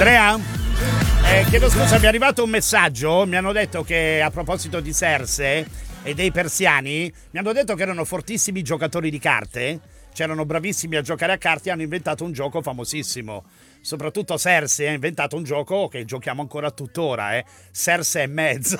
Andrea? Chiedo scusa, mi è arrivato un messaggio, mi hanno detto che a proposito di Cersei e dei persiani, mi hanno detto che erano fortissimi giocatori di carte, c'erano bravissimi a giocare a carte e hanno inventato un gioco famosissimo. Soprattutto Cersei ha inventato un gioco che giochiamo ancora tuttora, Cersei e mezzo.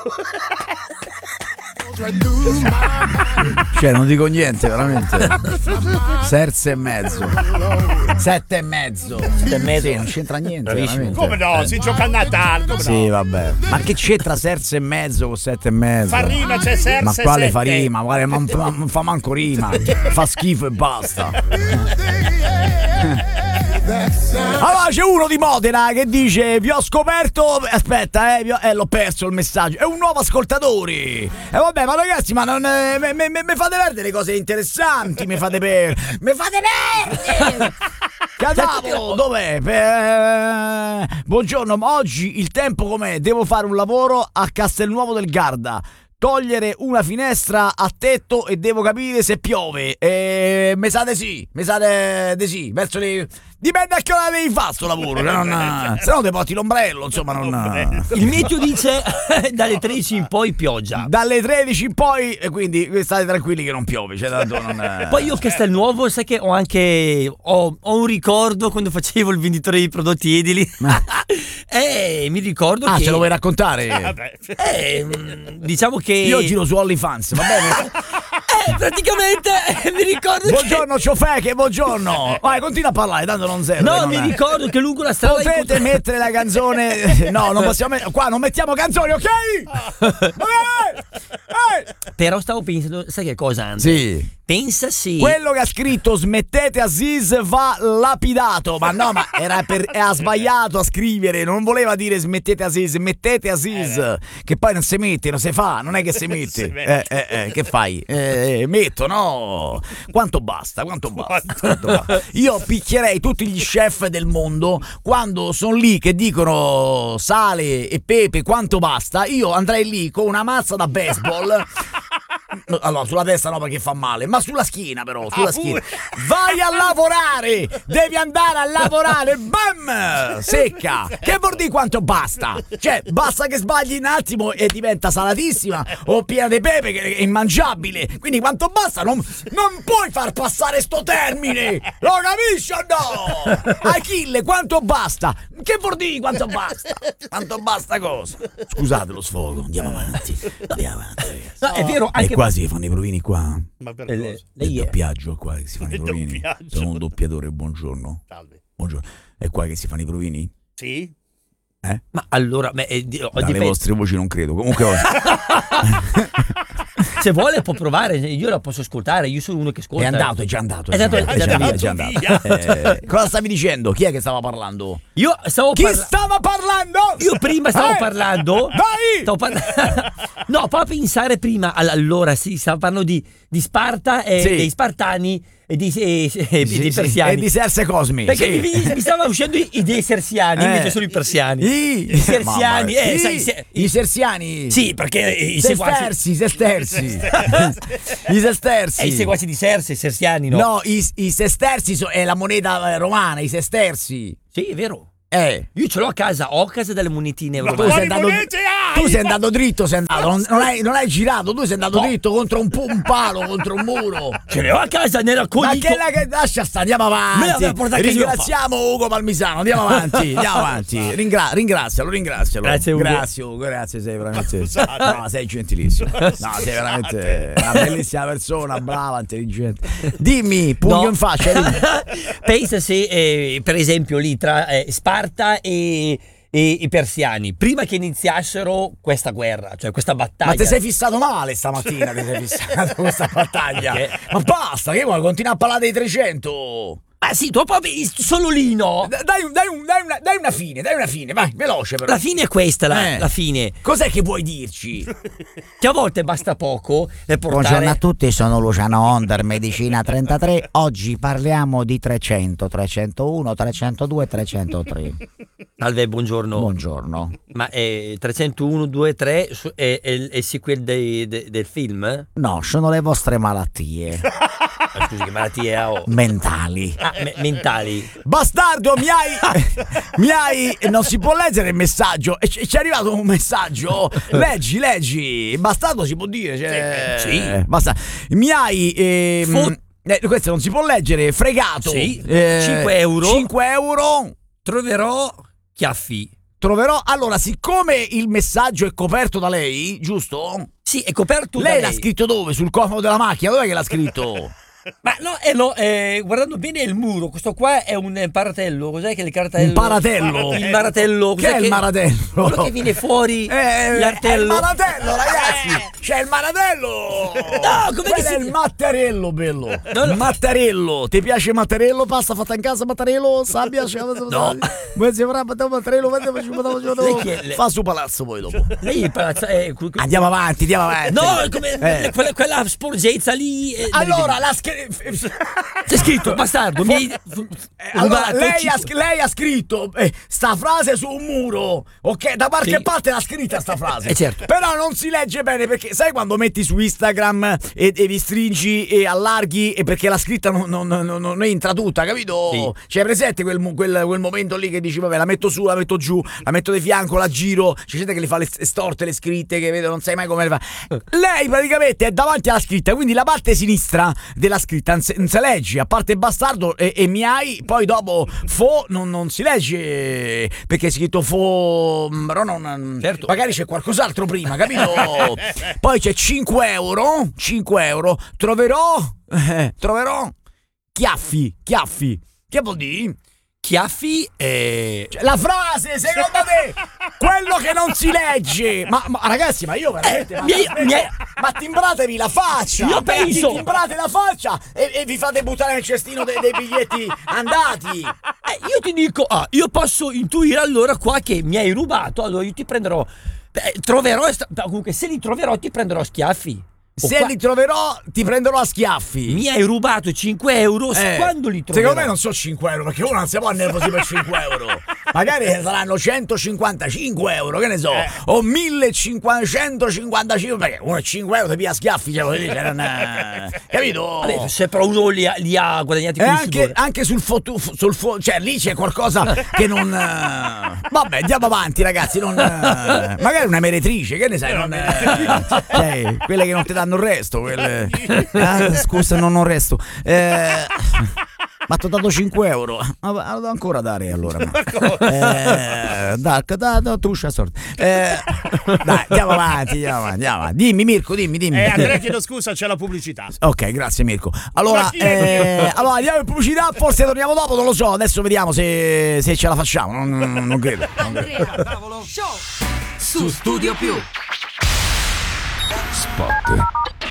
Cioè, non dico niente, veramente. Cersei e mezzo. 7 e mezzo. Sì, non c'entra niente. Come no? Si gioca a Natale. Come sì, no? Vabbè. Ma che c'entra Cersei e mezzo con 7 e mezzo? Fa rima, c'è Cersei. Ma quale 7. fa rima? Guarda, non fa manco rima. Fa schifo e basta. Allora c'è uno di Modena che dice: vi ho scoperto. Aspetta, l'ho perso il messaggio. È un nuovo ascoltatore. E vabbè, ma ragazzi, ma non mi fate perdere cose interessanti. Mi fate perdere. Cadavolo, dov'è? Buongiorno, ma oggi il tempo com'è? Devo fare un lavoro a Castelnuovo del Garda. Togliere una finestra a tetto e devo capire se piove. Mi sa di sì. Verso le... Dipende a che ora devi fare sto lavoro. Se no ti porti l'ombrello, insomma. Non... Il meteo dice dalle 13 in poi pioggia. Dalle 13 in poi, e quindi state tranquilli che non piove. Cioè, Poi io che sta il nuovo, sai che ho anche ho un ricordo quando facevo il venditore di prodotti edili. Mi ricordo che... ce lo vuoi raccontare? Diciamo che io giro su OnlyFans, va bene? Praticamente mi ricordo buongiorno Ciofeche, buongiorno. Vai, continua a parlare, tanto non serve. No, mi ricordo che lungo la strada potete mettere la canzone. No, non possiamo qua non mettiamo canzoni, ok? Però stavo pensando, sai che cosa, Andrea? Sì. Pensa sì. Quello che ha scritto smettete Aziz va lapidato. Ma no, ma ha sbagliato a scrivere. Non voleva dire smettete Aziz, mettete Aziz. Che poi non si mette, non si fa. Non è che si mette. Che fai? Metto, no? Quanto basta? Io picchierei tutti gli chef del mondo quando sono lì che dicono sale e pepe quanto basta. Io andrei lì con una mazza da baseball. Allora, sulla testa no perché fa male, ma sulla schiena però, sulla schiena. Vai a lavorare, devi andare a lavorare, bam, secca. Che vuol dire quanto basta? Cioè, basta che sbagli un attimo e diventa salatissima o piena di pepe che è immangiabile. Quindi quanto basta non puoi far passare sto termine. Lo capisci o no? Achille, quanto basta? Che vuol dire quanto basta? Quanto basta cosa? Scusate lo sfogo, andiamo avanti, ragazzi. No, è vero, anche qua si fanno i provini qua. Ma per il doppiaggio qua che si fanno i provini. Sono un doppiatore, buongiorno. Salve. Buongiorno. È qua che si fanno i provini? Sì. Ma allora, dalle vostre voci non credo. Comunque se vuole può provare, io la posso ascoltare, io sono uno che ascolta. È già andato. Cosa stavi dicendo? Chi è che stava parlando? Io stavo stava parlando? Io prima stavo parlando. Vai! No, proprio pensare prima. Allora sì, stavo parlando di Sparta e dei Spartani e dei persiani. E di Serse Cosmi. Perché mi stava uscendo dei sersiani, invece sono i persiani. I sersiani, i sersiani. Sì, perché i seguaci. I sesterzi. I sesterzi. I seguaci di Serse, i sersiani, no? No, i sesterzi è la moneta romana, i sesterzi. Sì, è vero. Io ce l'ho a casa, ho a casa delle monetine tu sei andato dritto, non hai girato, tu sei andato dritto contro un palo, contro un muro. Ce l'ho a casa, ne raccoglito. Ma che lascia sta, andiamo avanti. Ringraziamo Ugo Palmisano, andiamo avanti. Ringrazialo. Grazie Ugo, grazie, sei veramente. No, sei gentilissimo. No, sei veramente una bellissima persona, brava, intelligente. Dimmi, pugno in faccia. Pensa se per esempio lì tra Sparta e i persiani, prima che iniziassero questa guerra, cioè questa battaglia. Ma ti sei fissato male stamattina, questa battaglia. Ma basta, che vuoi continuare a parlare dei 300? Ah sì, tu proprio solo lì no. Dai una fine, vai, veloce però. La fine è questa, la fine. Cos'è che vuoi dirci? Che a volte basta poco per portare... Buongiorno a tutti, sono Luciano Onder, Medicina 33. Oggi parliamo di 300, 301, 302, 303. Salve, buongiorno. Buongiorno. Ma 301, 2, 3 è il sequel del film? No, sono le vostre malattie. Scusi, che malattie ho? Mentali. Mentali. Bastardo, mi hai non si può leggere il messaggio. Ci è arrivato un messaggio. Leggi. Bastardo si può dire, cioè, sì. Basta. Mi hai questo non si può leggere, fregato. Sì. 5 euro. 5 euro. Troverò chiaffi. Allora, siccome il messaggio è coperto da lei, giusto? Sì, è coperto da Lei lei. l'ha scritto dove? Sul cofano della macchina? Dov'è che l'ha scritto? Ma no, guardando bene il muro, questo qua è un paratello. Cos'è che il cartello? Un paratello? Il maratello. Che è il maratello? Quello che viene fuori l'artello. È il maratello, ragazzi! C'è il maratello! No, come quello è il mattarello, bello! No. Mattarello! Ti piace il mattarello? Pasta fatta in casa, mattarello? Sabbia? No. Fa su palazzo poi dopo. Lei il palazzo. Andiamo avanti. No, come quella sporgezza lì. Allora, c'è scritto, bastardo. Allora, lei ha scritto sta frase su un muro, ok? Da qualche parte l'ha scritta sta frase. Certo. Però non si legge bene, perché sai quando metti su Instagram e vi stringi e allarghi, e perché la scritta non entra tutta, capito? Sì. C'è presente quel momento lì che dici vabbè, la metto su, la metto giù, la metto di fianco, la giro. C'è gente che le fa le storte, le scritte, che vedo, non sai mai come le fa. Lei praticamente è davanti alla scritta, quindi la parte sinistra della scritta non si legge, a parte bastardo e mi hai, poi dopo non si legge, perché è scritto però non, certo. Magari c'è qualcos'altro prima, capito? Poi c'è 5 euro, troverò chiaffi, che vuol dire? Chiaffi La frase, secondo te, quello che non si legge. Ma ragazzi, ma io veramente ma timbratevi la faccia. Io penso. Timbrate la faccia e vi fate buttare nel cestino dei biglietti andati. Io ti dico, io posso intuire allora qua che mi hai rubato, allora io ti prenderò. Comunque se li troverò ti prenderò schiaffi. Se li troverò ti prenderò a schiaffi. Mi hai rubato 5 euro quando li troverò. Secondo me non so 5 euro, perché uno non si può nervosire per 5 euro. Magari saranno 155 euro, che ne so, o 1555, perché uno 5 euro ti pia a schiaffi, cioè, capito? Vabbè, se però uno li ha guadagnati con il sudore. Anche sul cioè lì c'è qualcosa che non vabbè, andiamo avanti, ragazzi, magari una meretrice, che ne sai, quelle che non ti danno il resto, quelle. Scusa, non ho resto. Ma ti ho dato 5 euro. Lo devo ancora dare allora. Tu c'hai sorte. Dai, andiamo avanti. Dimmi Mirko, dimmi. Andrea, chiedo scusa, c'è la pubblicità. Ok, grazie Mirko. Allora andiamo in pubblicità, forse torniamo dopo, non lo so. Adesso vediamo se ce la facciamo. Non credo. Andrea Tavolo Show su Studio Più. Spot.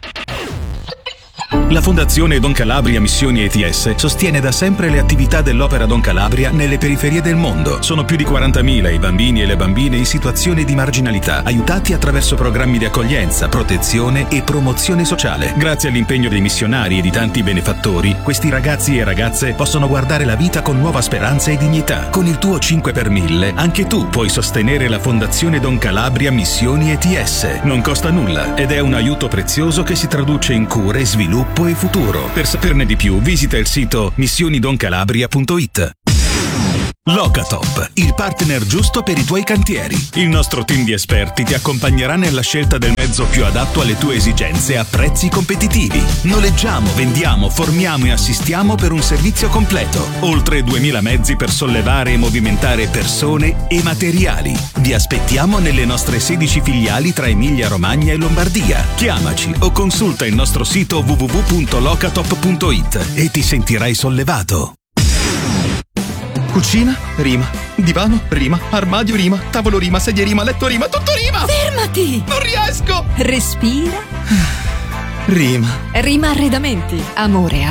La Fondazione Don Calabria Missioni ETS sostiene da sempre le attività dell'Opera Don Calabria nelle periferie del mondo. Sono più di 40.000 i bambini e le bambine in situazioni di marginalità, aiutati attraverso programmi di accoglienza, protezione e promozione sociale. Grazie all'impegno dei missionari e di tanti benefattori, questi ragazzi e ragazze possono guardare la vita con nuova speranza e dignità. Con il tuo 5 per 1000, anche tu puoi sostenere la Fondazione Don Calabria Missioni ETS. Non costa nulla ed è un aiuto prezioso che si traduce in cure, sviluppo e futuro. Per saperne di più, visita il sito missionidoncalabria.it. Locatop, il partner giusto per i tuoi cantieri. Il nostro team di esperti ti accompagnerà nella scelta del mezzo più adatto alle tue esigenze a prezzi competitivi. Noleggiamo, vendiamo, formiamo e assistiamo per un servizio completo. Oltre 2000 mezzi per sollevare e movimentare persone e materiali. Vi aspettiamo nelle nostre 16 filiali tra Emilia Romagna e Lombardia. Chiamaci o consulta il nostro sito www.locatop.it e ti sentirai sollevato. Cucina, rima. Divano, rima. Armadio, rima. Tavolo, rima. Sedia, rima. Letto, rima. Tutto rima! Fermati! Non riesco! Respira. Rima. Rima Arredamenti. Amore,